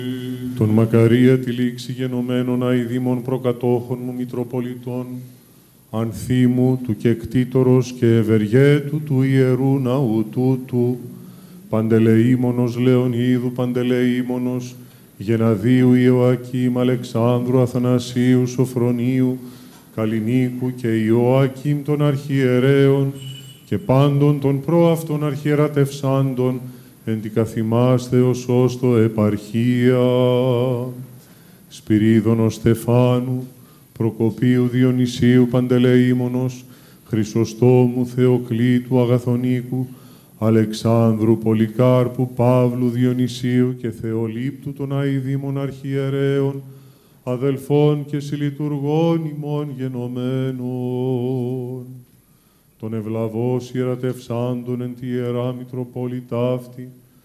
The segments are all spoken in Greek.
Τον Μακαρία τη λήξη γενομένων αηδήμων προκατόχων μου Μητροπολιτών, ανθίμου του και κτήτορος και ευεργέτου του Ιερού Ναού τούτου, Παντελεήμονος Λεωνίδου Παντελεήμονος, Γεναδίου Ιωακήμ Αλεξάνδρου Αθανασίου Σοφρονίου, Καλλινίκου και Ιωακήμ των αρχιερέων και πάντων των προαυτών αρχιερατευσάντων, εν τη καθημάς Θεοσός το επαρχία, Σπυρίδωνος Στεφάνου, Προκοπίου Διονυσίου Παντελεήμονος, Χρυσοστόμου Θεοκλήτου Αγαθονίκου, Αλεξάνδρου Πολυκάρπου Παύλου Διονυσίου και Θεολύπτου των αηδήμων αρχιερέων, αδελφών και συλλειτουργών ημών γενομένων, των ευλαβώς ιερατευσάντων εν τη Ιερά Μητροπόλητα αυτή,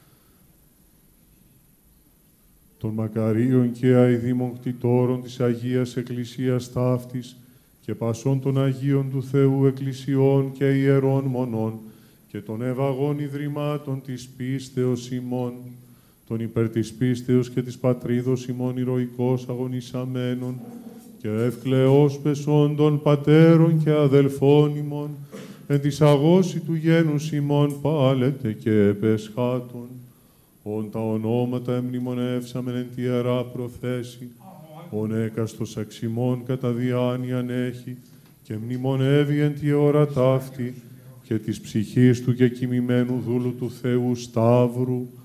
των μακαρίων και αηδήμων κτητόρων της Αγίας Εκκλησίας ταύτης και πασών των Αγίων του Θεού Εκκλησιών και ιερών μονών και των ευαγών ιδρυμάτων της πίστεως ημών, των υπέρ της πίστεως και της πατρίδος ημών ηρωικώς αγωνισαμένων και ευκλαιώς πεσόντων πατέρων και αδελφών ημών, εν της αγώση του γένους ημών πάλετε και επεσχάτων, ον τα ονόματα εμνημονεύσαμεν εν τη Ιερά Προθέση, ον έκαστος αξιμών κατά διάνοιαν έχει και μνημονεύει εν τη ώρα ταύτη και της ψυχής του και κοιμημένου δούλου του Θεού Σταύρου,